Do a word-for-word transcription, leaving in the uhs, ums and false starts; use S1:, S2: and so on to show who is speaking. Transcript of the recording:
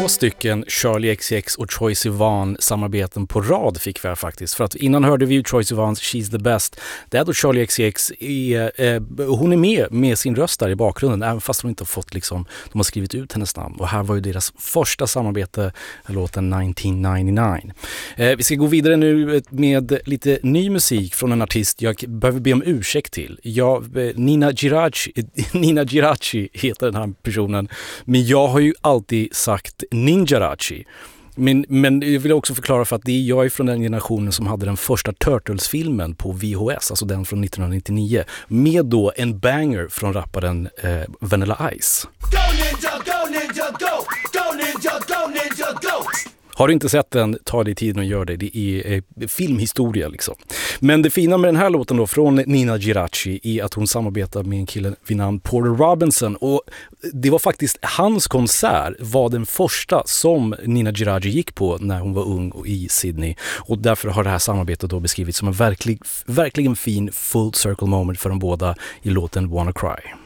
S1: Två stycken Charli X C X och Troye Sivan samarbeten på rad fick vi här faktiskt. För att innan hörde vi ju Troye Sivans She's the Best. Det är då Charli X C X är, eh, hon är med med sin röst där i bakgrunden, även fast de inte har fått liksom, de har skrivit ut hennes namn. Och här var ju deras första samarbete, låten nittonhundranittionio. Eh, vi ska gå vidare nu med lite ny musik från en artist jag behöver be om ursäkt till. Jag, eh, Nina Giraci, Nina Giraci heter den här personen, men jag har ju alltid sagt Ninjarachi. Men, men jag vill också förklara för att det är jag är från den generationen som hade den första Turtles-filmen på V H S, alltså den från nittonhundranittionio, med då en banger från rapparen eh, Vanilla Ice. Go Ninja, go Ninja, go! Go Ninja, go Ninja, go! Har du inte sett den, ta dig tiden och gör det. Det är eh, filmhistoria liksom. Men det fina med den här låten då från Nina Giraci är att hon samarbetar med en kille vid namn Porter Robinson. Och det var faktiskt hans konsert var den första som Nina Giraci gick på när hon var ung och i Sydney. Och därför har det här samarbetet då beskrivits som en verklig, verkligen fin full circle moment för de båda i låten Wanna Cry.